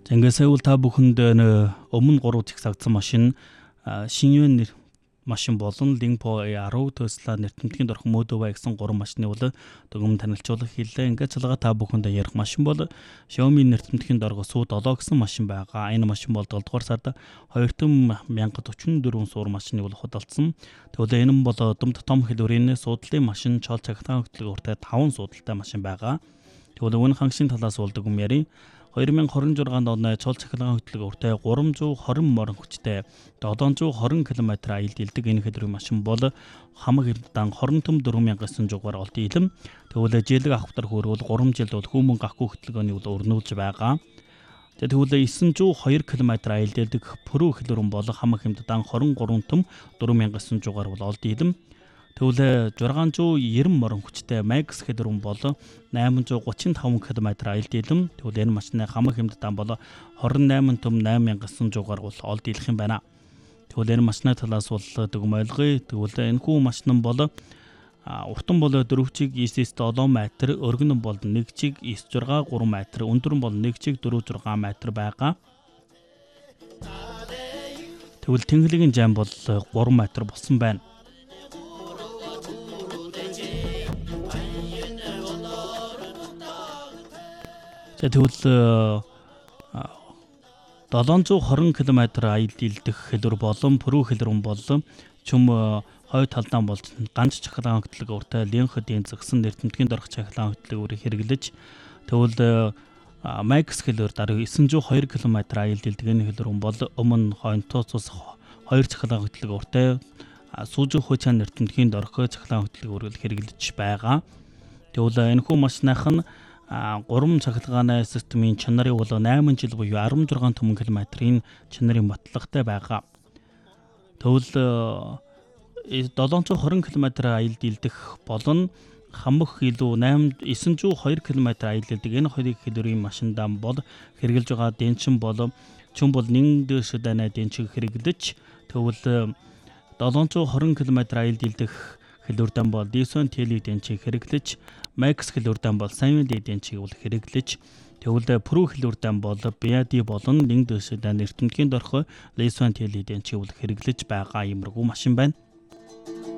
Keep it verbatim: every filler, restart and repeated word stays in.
За ингээд сая бол та бүхэнд өмнө гурав зэгсагдсан машин шинэвэн нэр машин болон Lingpo A ten Tesla нэртэмтгийн дорхон Model Y гэсэн гурван машины бол дүгнэн танилцуулах хэллээ. Ингээд цалгаа та бүхэнд ярих машин бол Xiaomi нэртэмтгийн дорго Su seven гэсэн машин байгаа. Энэ машин бол долдугаар сард two thousand forty-four суур машиныг бол худалдсан. Тэгвэл энэ нь бол дүмд том хэлбэрийн суудлын машин, чол цагтаан хөтөлбөртэй five суудалтай машин байгаа. Тэгвэл үүн хангашийн талаас болдог юм яри. twenty twenty-six оны цол цахилгаан хөтөлбөртэй three twenty морин хүчтэй seven twenty км аялд илдэг энэ хэдрийн машин бол хамаг хэмжээнд twenty-four thousand nine hundred олд илэм. Тэгвэл жилиг авахтар хөрвөл three жилд бол хүмүүн гахгүй хөтөлбөрийн бол өрнүүлж байгаа. Тэгвэл nine hundred two км аялд илдэг Pro хэлбэрэн бол хамаг хэмжээнд twenty-three thousand four hundred бол олд илэм. Тэгвэл six ninety морин хүчтэй Max хэлбэрэн бол eight thirty-five км аялд илэм. Тэгвэл энэ машины хамаг хэмжээнд бол twenty-eight thousand nine hundred бол олд илэх юм байна. Тэгвэл энэ машины талаас бол дүгм ойлгоё. Тэгвэл энэ хүү машин бол уртан бол four чиг E C seven метр, өргөн бол one чиг E C six three метр, өндөр бол one чиг four six метр байгаа. Тэгвэл тэнхлэгийн жам бол three метр болсон байна. Тэгвэл seven twenty км аялд илдэх хэлбэр болон Pro хэлбэрэн бол чүм хойд талдаа бол ганц чахлаан хөтөлбөртэй Lingpo-ийн згсэн нэртэмтгийн дорх чахлаан хөтөлбөрийг хэрэглэж тэгвэл Max хэлбэр дараа nine hundred two км аялд илдэг энэ хэлбэрэн бол өмнө хойнтоо цус хоёр чахлаан хөтөлбөртэй Suzuki Huchan нэртэмтгийн дорх чахлаан хөтөлбөрийг хэрэглэж байгаа. Тэгвэл энэ хүү машиных нь three цахилгааны системийн чанарыг бол nine жил буюу sixteen том км-ийн чанарын батлагтай байгаа. Тэгвэл seven twenty км аялд илдэх болон хамх илүү nine hundred two км аялд илдэг энэ хоёрын хэлбэрийн машиндаа бол хэрэгжилж байгаа денчин бол чүн бол one дэшдэнэ денчиг хэрэглэж тэгвэл seven twenty км аялд илдэх хэлбэрдэн бол Dyson Tele денчиг хэрэглэж Max хэлбэрдэн бол Xiaomi денчиг бол хэрэглэж тэгвэл Pro хэлбэрдэн бол B Y D болон one дэшдэнэ нэртэмтгийн дорхой Dyson Tele денчиг бол хэрэглэж байгаа юмргүй машин байна.